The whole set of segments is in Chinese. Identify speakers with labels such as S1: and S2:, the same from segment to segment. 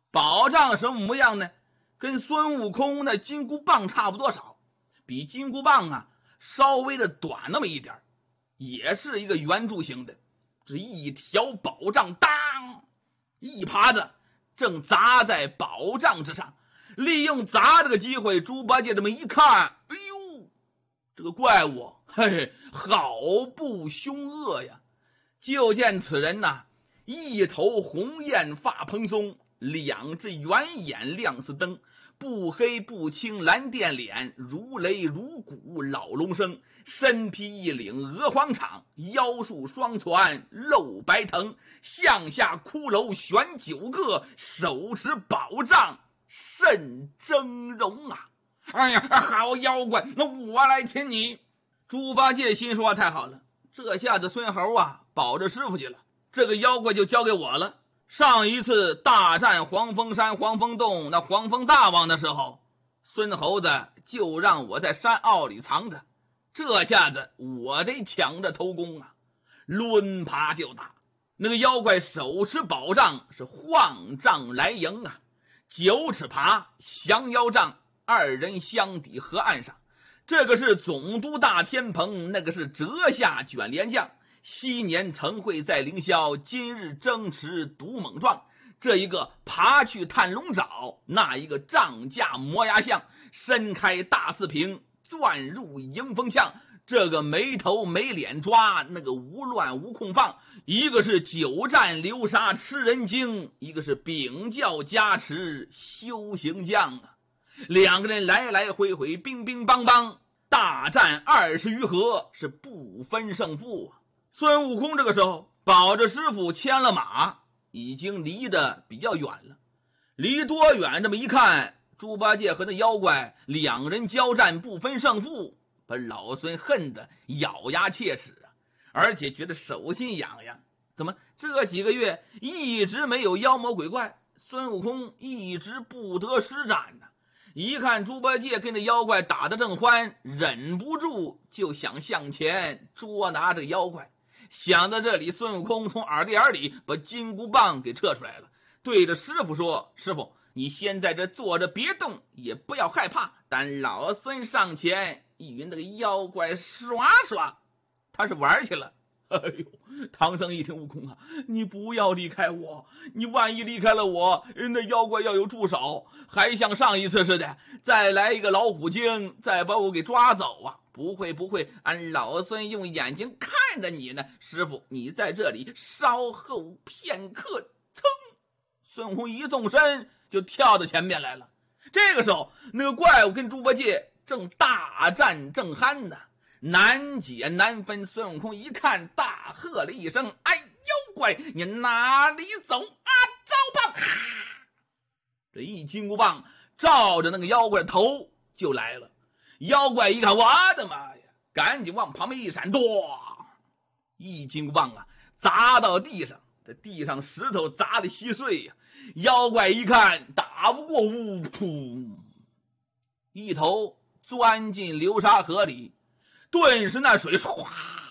S1: 宝杖什么模样呢？跟孙悟空的金箍棒差不多少，比金箍棒啊稍微的短那么一点，也是一个圆柱形的。这一条宝杖当一耙子正砸在宝杖之上，利用砸这个机会，猪八戒这么一看，哎呦，这个怪物嘿嘿，好不凶恶呀！就见此人呐，一头红艳发蓬松，两只圆眼亮似灯，不黑不青蓝靛脸，如雷如鼓老龙生，身披一领鹅黄氅，腰束双攒露白藤，向下骷髅悬9个，手持宝杖甚峥嵘啊！哎呀，好妖怪，那我来擒你！猪八戒心说太好了，这下子孙猴啊保着师傅去了，这个妖怪就交给我了。上一次大战黄风山黄风洞那黄风大王的时候，孙猴子就让我在山坳里藏着，这下子我得抢着偷功啊！抡耙就打，那个妖怪手持宝杖是晃杖来迎啊，9尺耙降妖杖，二人相抵河岸上。这个是总督大天蓬，那个是折下卷帘将。昔年曾会在凌霄，今日争持独猛壮。这一个爬去探龙爪，那一个杖架磨牙象，伸开大四平，钻入迎风巷。这个没头没脸抓，那个无乱无空放。一个是久战流沙吃人精，一个是秉教加持修行将啊！两个人来来回回，乒乒乓乓，大战20余合，是不分胜负啊！孙悟空这个时候保着师傅牵了马，已经离得比较远了。离多远这么一看，猪八戒和那妖怪两人交战不分胜负，把老孙恨得咬牙切齿啊，而且觉得手心痒痒。怎么这几个月一直没有妖魔鬼怪，孙悟空一直不得施展呢？一看猪八戒跟着妖怪打得正欢，忍不住就想向前捉拿这个妖怪。想到这里，孙悟空从耳朵眼里把金箍棒给撤出来了，对着师傅说：师傅，你先在这坐着别动，也不要害怕，但老孙上前与那个妖怪耍耍。他是玩去了。哎呦，唐僧一听，悟空啊，你不要离开我，你万一离开了我，那妖怪要有助手，还像上一次似的再来一个老虎精，再把我给抓走啊！不会不会，俺老孙用眼睛看着你呢。师傅，你在这里稍后片刻。噌，孙悟空一纵身就跳到前面来了。这个时候，那个怪物跟猪八戒正大战正酣呢，难解难分。孙悟空一看，大喝了一声：哎，妖怪，你哪里走啊？招棒！这一金箍棒照着那个妖怪的头就来了。妖怪一看，我的妈呀，赶紧往旁边一闪，一金箍棒啊砸到地上，在地上石头砸得稀碎呀。妖怪一看打不过，噗，一头钻进流沙河里，顿时那水唰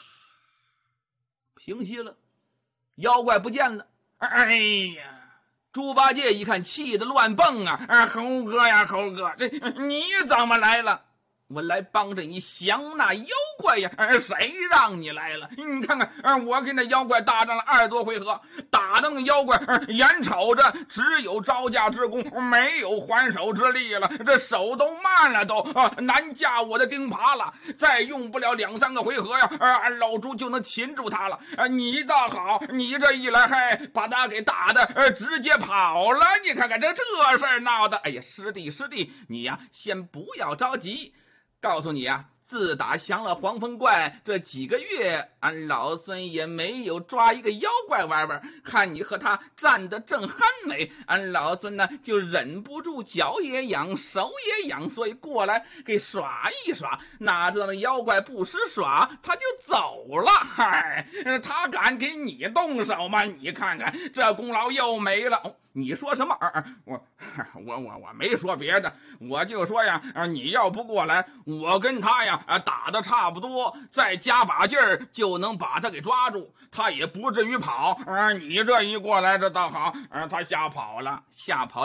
S1: 平息了，妖怪不见了。哎呀，猪八戒一看气得乱蹦啊！猴哥呀，猴哥，这你怎么来了？我来帮着你降那妖怪呀！谁让你来了？你看看，我跟那妖怪大战了20多回合，打的那个妖怪眼瞅着只有招架之功，没有还手之力了，这手都慢了，都难架我的钉耙了。再用不了2、3个回合呀，老猪就能擒住他了。你倒好，你这一来还把他给打的直接跑了。你看看这事儿闹的，哎呀，师弟，你呀先不要着急。告诉你啊，自打降了黄风怪这几个月，俺老孙也没有抓一个妖怪玩玩。看你和他战得正酣美，俺老孙呢就忍不住脚也痒，手也痒，所以过来给耍一耍。哪知道那妖怪不识耍，他就走了。嗨，他敢给你动手吗？你看看这功劳又没了。你说什么？我没说别的，我就说呀，你要不过来，我跟他呀打得差不多，再加把劲儿就能把他给抓住，他也不至于跑。你这一过来，这倒好，他吓跑了，吓跑。